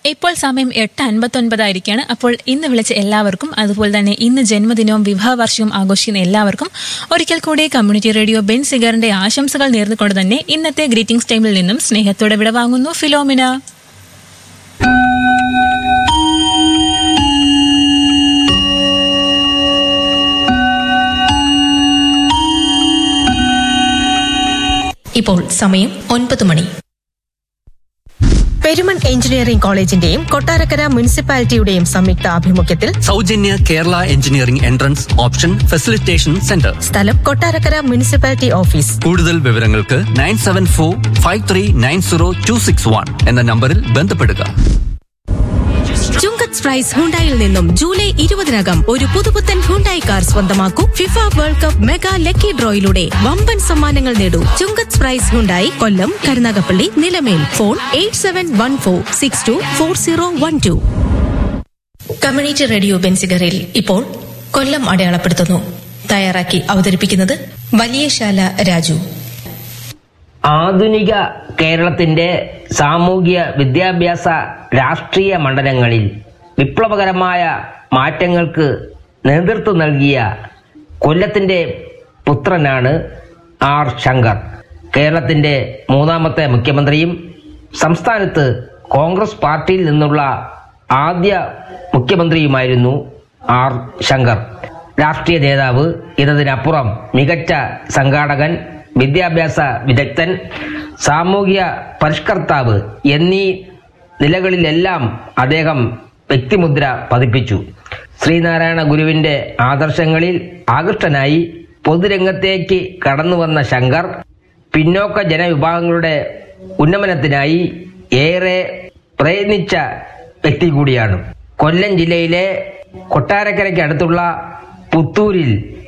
ഇപ്പോൾ സമയം 8:59 അപ്പോൾ ഇന്ന് വിളിച്ച എല്ലാവർക്കും, അതുപോലെ തന്നെ ഇന്ന് ജന്മദിനവും വിവാഹ വർഷവും ആഘോഷിക്കുന്ന എല്ലാവർക്കും ഒരിക്കൽ കൂടി കമ്മ്യൂണിറ്റി റേഡിയോ ബെൻസിഗറിന്റെ ആശംസകൾ നേർന്നുകൊണ്ട് തന്നെ ഇന്നത്തെ ഗ്രീറ്റിംഗ്സ് ടൈമിൽ നിന്നും സ്നേഹത്തോടെ വിടവാങ്ങുന്നു ഫിലോമിന. ഇപ്പോൾ സമയം 9 മണി. പെരുമൺ എഞ്ചിനീയറിംഗ് കോളേജിന്റെയും കൊട്ടാരക്കര മുനിസിപ്പാലിറ്റിയുടെയും സംയുക്ത ആഭിമുഖ്യത്തിൽ സൗജന്യ Kerala engineering entrance option facilitation centre. സ്ഥലം കൊട്ടാരക്കര മുനിസിപ്പാലിറ്റി ഓഫീസ്. കൂടുതൽ വിവരങ്ങൾക്ക് 9745390261 എന്ന നമ്പറിൽ ബന്ധപ്പെടുക. ചുങ്കത്ത് പ്രൈസ് ഹുണ്ടായിൽ നിന്നും ജൂലൈ 20 ഒരു പുതുപുത്തൻ ഹുണ്ടായി കാർ സ്വന്തമാക്കൂ. FIFA world cup mega lucky ഡ്രോയിലൂടെ വമ്പൻ സമ്മാനങ്ങൾ നേടൂ. ചുങ്കത്ത് പ്രൈസ് ഹുണ്ടായി, കൊല്ലം, Karunagappally, Nilamel. Phone 8714624012. Community radio ബെൻസിഗറിൽ ഇപ്പോൾ കൊല്ലം അടയാളപ്പെടുത്തുന്നു. തയ്യാറാക്കി അവതരിപ്പിക്കുന്നത് വലിയശാല രാജു. ആധുനിക കേരളത്തിന്റെ സാമൂഹ്യ വിദ്യാഭ്യാസ രാഷ്ട്രീയ മണ്ഡലങ്ങളിൽ വിപ്ലവകരമായ മാറ്റങ്ങൾക്ക് നേതൃത്വം നൽകിയ കൊല്ലത്തിന്റെ പുത്രനാണ് ആർ ശങ്കർ. കേരളത്തിന്റെ മൂന്നാമത്തെ മുഖ്യമന്ത്രിയും സംസ്ഥാനത്ത് കോൺഗ്രസ് പാർട്ടിയിൽ നിന്നുള്ള ആദ്യ മുഖ്യമന്ത്രിയുമായിരുന്നു ആർ ശങ്കർ. രാഷ്ട്രീയ നേതാവ് എന്നതിനപ്പുറം മികച്ച സംഘാടകൻ, വിദ്യാഭ്യാസ വിദഗ്ധൻ, സാമൂഹ്യ പരിഷ്കർത്താവ് എന്നീ നിലകളിലെല്ലാം അദ്ദേഹം വ്യക്തിമുദ്ര പതിപ്പിച്ചു. ശ്രീനാരായണ ഗുരുവിന്റെ ആദർശങ്ങളിൽ ആകൃഷ്ടനായി പൊതുരംഗത്തേക്ക് കടന്നുവന്ന ശങ്കർ പിന്നോക്ക ജനവിഭാഗങ്ങളുടെ ഉന്നമനത്തിനായി ഏറെ പ്രയത്നിച്ച വ്യക്തി കൂടിയാണ്. കൊല്ലം ജില്ലയിലെ കൊട്ടാരക്കരയ്ക്ക് അടുത്തുള്ള പുത്തൂരിൽ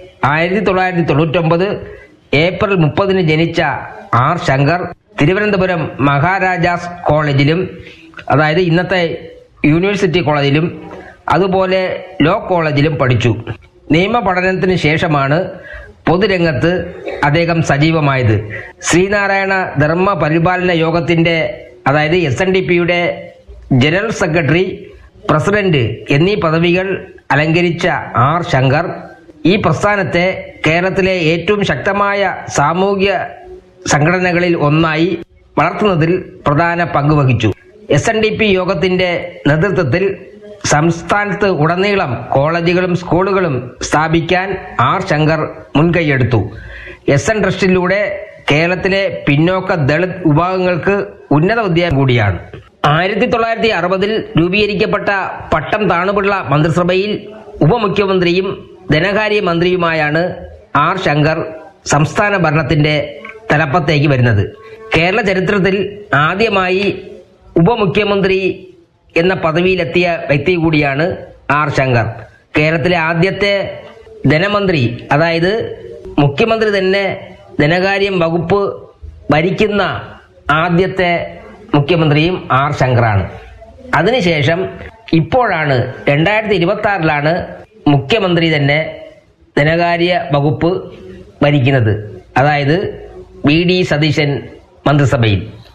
1999 ഏപ്രിൽ 30 ജനിച്ച ആർ ശങ്കർ തിരുവനന്തപുരം മഹാരാജാസ് കോളേജിലും, അതായത് ഇന്നത്തെ യൂണിവേഴ്സിറ്റി കോളേജിലും അതുപോലെ ലോ കോളേജിലും പഠിച്ചു. നിയമ പഠനത്തിന് ശേഷമാണ് പൊതുരംഗത്ത് അദ്ദേഹം സജീവമായത്. ശ്രീനാരായണ ധർമ്മ പരിപാലന യോഗത്തിന്റെ, അതായത് SNDPയുടെ ജനറൽ സെക്രട്ടറി, പ്രസിഡന്റ് എന്നീ പദവികൾ അലങ്കരിച്ച ആർ ശങ്കർ ഈ പ്രസ്ഥാനത്തെ കേരളത്തിലെ ഏറ്റവും ശക്തമായ സാമൂഹിക സംഘടനകളിൽ ഒന്നായി വളർത്തുന്നതിൽ പ്രധാന പങ്കുവഹിച്ചു. SNDP യോഗത്തിന്റെ നേതൃത്വത്തിൽ സംസ്ഥാനത്ത് ഉടനീളം കോളേജുകളും സ്കൂളുകളും സ്ഥാപിക്കാൻ ആർ ശങ്കർ മുൻകൈയെടുത്തു. SN ട്രസ്റ്റിലൂടെ കേരളത്തിലെ പിന്നോക്ക ദളിത് വിഭാഗങ്ങൾക്ക് ഉന്നത വിദ്യാഭ്യാസം കൂടിയാണ്. 1960 രൂപീകരിക്കപ്പെട്ട പട്ടം താണുപിള്ള മന്ത്രിസഭയിൽ ഉപമുഖ്യമന്ത്രിയും ധനകാര്യമന്ത്രിയുമായാണ് ആർ ശങ്കർ സംസ്ഥാന ഭരണത്തിന്റെ തലപ്പത്തേക്ക് വരുന്നത്. കേരള ചരിത്രത്തിൽ ആദ്യമായി ഉപമുഖ്യമന്ത്രി എന്ന പദവിയിലെത്തിയ വ്യക്തി കൂടിയാണ് ആർ ശങ്കർ. കേരളത്തിലെ ആദ്യത്തെ ധനമന്ത്രി, അതായത് മുഖ്യമന്ത്രി തന്നെ ധനകാര്യം വകുപ്പ് ഭരിക്കുന്ന ആദ്യത്തെ മുഖ്യമന്ത്രിയും ആർ ശങ്കറാണ്. അതിനുശേഷം ഇപ്പോഴാണ് 2026 മുഖ്യമന്ത്രി തന്നെ ധനകാര്യ വകുപ്പ് ഭരിക്കുന്നത്, അതായത് VD സതീശൻ മന്ത്രിസഭയിൽ.